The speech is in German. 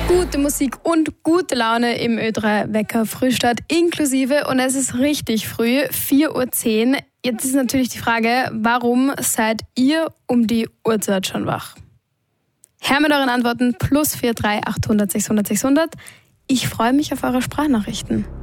Gute Musik und gute Laune im Ö3 Wecker Frühstart inklusive und es ist richtig früh, 4:10 Uhr. Jetzt ist natürlich die Frage, warum seid ihr um die Uhrzeit schon wach? Her mit euren Antworten +43 800 600 600. Ich freue mich auf eure Sprachnachrichten.